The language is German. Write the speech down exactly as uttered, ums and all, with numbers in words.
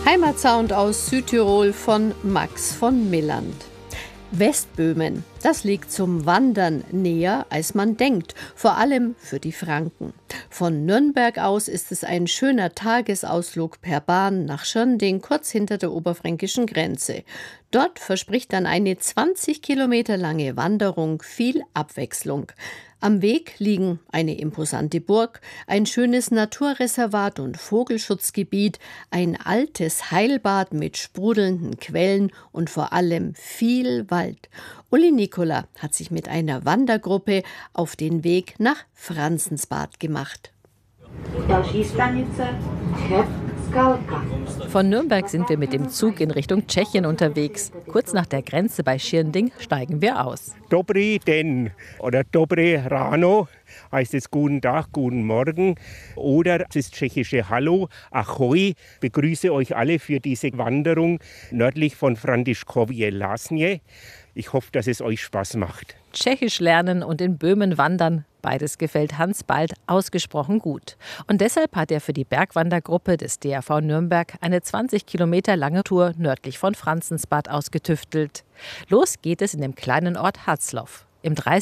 Heimatsound aus Südtirol von Max von Milland. Westböhmen, das liegt zum Wandern näher, als man denkt, vor allem für die Franken. Von Nürnberg aus ist es ein schöner Tagesausflug per Bahn nach Schirnding, kurz hinter der oberfränkischen Grenze. Dort verspricht dann eine zwanzig Kilometer lange Wanderung viel Abwechslung. Am Weg liegen eine imposante Burg, ein schönes Naturreservat und Vogelschutzgebiet, ein altes Heilbad mit sprudelnden Quellen und vor allem viel Wald. Uli Nikola hat sich mit einer Wandergruppe auf den Weg nach Franzensbad gemacht. Von Nürnberg sind wir mit dem Zug in Richtung Tschechien unterwegs. Kurz nach der Grenze bei Schirnding steigen wir aus. Dobrý den oder Dobré ráno heißt es guten Tag, guten Morgen. Oder das tschechische Hallo, Ahoj, begrüße euch alle für diese Wanderung nördlich von Františkově Lázně. Ich hoffe, dass es euch Spaß macht. Tschechisch lernen und in Böhmen wandern, beides gefällt Hans Bald ausgesprochen gut. Und deshalb hat er für die Bergwandergruppe des D R V Nürnberg eine zwanzig Kilometer lange Tour nördlich von Franzensbad ausgetüftelt. Los geht es in dem kleinen Ort Hatzloff. Im